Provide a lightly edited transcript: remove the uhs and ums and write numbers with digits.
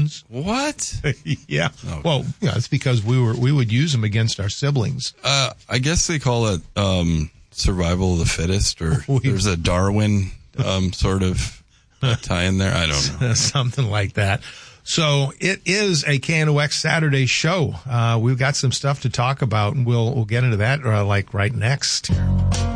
guns. What? Yeah. Oh. Well, yeah, it's because we would use them against our siblings. I guess they call it survival of the fittest, or there's a Darwin sort of tie in there. I don't know. Something like that. So it is a KNOX Saturday show. We've got some stuff to talk about, and we'll get into that like right next.